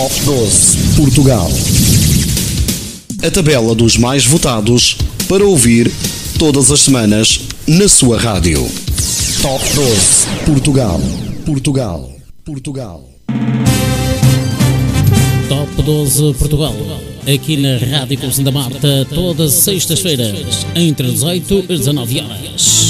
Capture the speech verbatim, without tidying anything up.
Top doze Portugal. A tabela dos mais votados para ouvir todas as semanas na sua rádio. Top doze Portugal. Portugal. Portugal. Top doze Portugal. Aqui na Rádio Santa Marta, todas as sextas-feiras, entre dezoito e dezanove horas.